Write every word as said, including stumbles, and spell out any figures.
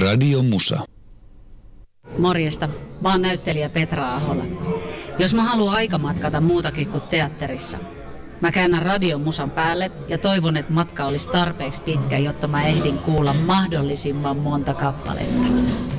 Radio Musa. Morjesta, mä oon näyttelijä Petra Ahola. Jos mä haluan aikamatkata muutakin kuin teatterissa, mä käännän radion musan päälle ja toivon, että matka olisi tarpeeksi pitkä, jotta mä ehdin kuulla mahdollisimman monta kappaletta.